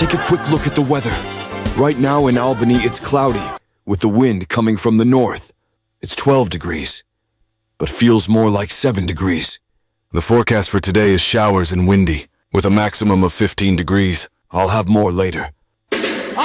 Take a quick look at the weather. Right now in Albany, it's cloudy, with the wind coming from the north. It's 12 degrees, but feels more like 7 degrees. The forecast for today is showers and windy, with a maximum of 15 degrees. I'll have more later.